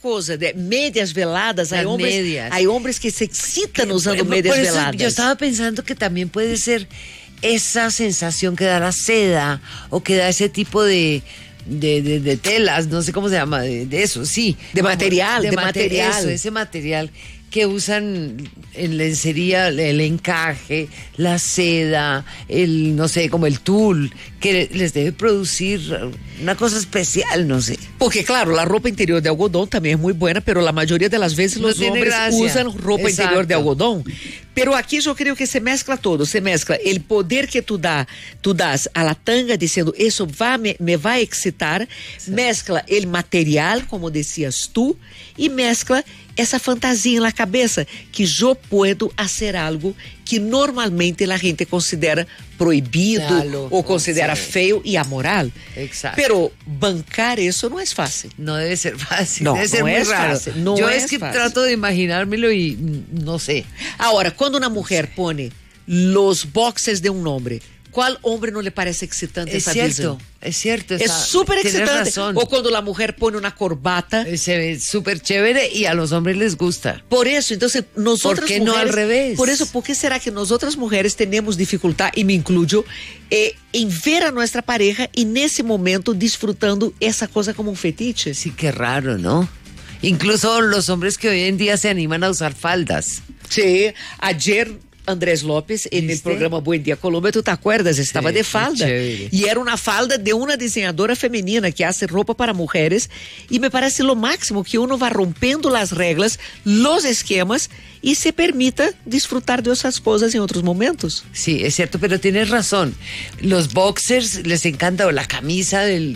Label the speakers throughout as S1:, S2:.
S1: cosa de medias veladas. Hay hombres que se excitan usando
S2: por
S1: medias
S2: eso
S1: veladas.
S2: yo estaba pensando que también puede ser esa sensación que da la seda o que da ese tipo de telas, no sé cómo se llama, de eso, sí.
S1: De material.
S2: Eso, ese material que usan en lencería, el encaje, la seda, no sé, como el tul, que les debe producir una cosa especial, no sé.
S1: Porque, claro, la ropa interior de algodón también es muy buena, pero la mayoría de las veces los hombres usan ropa interior de algodón. Pero aquí yo creo que se mezcla todo, se mezcla el poder que tú das a la tanga diciendo, eso me va a excitar, mezcla el material, como decías tú, y mezcla essa fantasia na cabeça que eu puedo fazer algo que normalmente a gente considera proibido ou considera feio e amoral.
S2: Exacto.
S1: Pero bancar isso não é fácil.
S2: No debe ser fácil,
S1: no,
S2: debe ser
S1: no
S2: muy
S1: es
S2: raro.
S1: Fácil, no
S2: yo
S1: es
S2: es que
S1: fácil.
S2: trato de imaginármelo y no sé.
S1: Ahora, quando uma mulher pone los boxers de um homem, ¿cuál hombre no le parece excitante esa visión?
S2: Es cierto.
S1: Es súper excitante.
S2: Razón.
S1: O cuando la mujer pone una corbata.
S2: Se ve súper chévere y a los hombres les gusta.
S1: Por eso, entonces, nosotras
S2: ¿por qué
S1: mujeres,
S2: no al revés?
S1: Por eso, ¿por qué será que nosotras mujeres tenemos dificultad, y me incluyo, en ver a nuestra pareja y en ese momento disfrutando esa cosa como un fetiche?
S2: Sí, qué raro, ¿no? Incluso los hombres que hoy en día se animan a usar faldas.
S1: Sí, ayer Andrés López, en el programa Buen Día Colombia, ¿tú te acuerdas? Estaba de falda. Y era una falda de una diseñadora femenina que hace ropa para mujeres. Y me parece lo máximo que uno va rompiendo las reglas, los esquemas y se permita disfrutar de esas cosas en otros momentos.
S2: Sí, es cierto, pero tienes razón. Los boxers les encanta, o la camisa del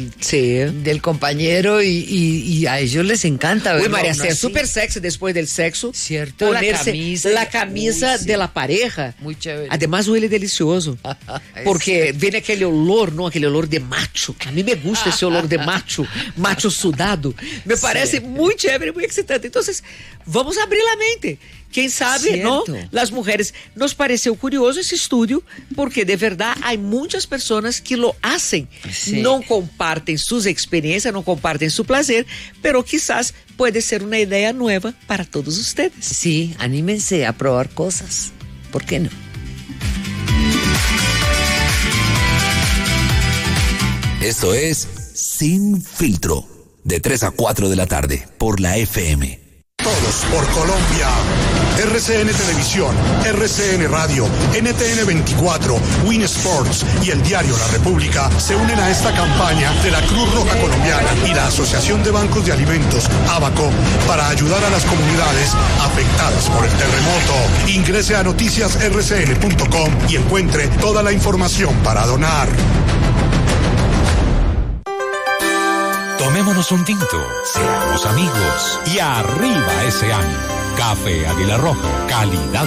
S2: compañero y a ellos les encanta.
S1: Uy, María, es súper sexy después del sexo.
S2: Cierto,
S1: ponerse la camisa
S2: uy,
S1: de la pareja.
S2: Muy chévere.
S1: Además huele delicioso. Porque viene aquele olor, ¿no? Aquele olor de macho. A mí me gusta ese olor de macho sudado. Me parece muy chévere, muy excitante. Entonces, vamos a abrir la mente. Quem sabe, ¿no? Las mujeres. Nos pareceu curioso esse estudio, porque de verdade há muitas pessoas que lo hacen. Sí. Não compartem suas experiências, não compartem su placer, pero quizás puede ser una idea nueva para todos ustedes.
S2: Sí, anímense a probar cosas. ¿Por qué no?
S3: Esto es Sin Filtro, de 3 a 4 de la tarde, por la FM.
S4: Todos por Colombia. RCN Televisión, RCN Radio, NTN 24, Win Sports y el diario La República se unen a esta campaña de la Cruz Roja Colombiana y la Asociación de Bancos de Alimentos, ABACO, para ayudar a las comunidades afectadas por el terremoto. Ingrese a noticiasrcn.com y encuentre toda la información para donar.
S5: Tomémonos un tinto, seamos amigos y arriba ese ánimo. Café Águila Roja, calidad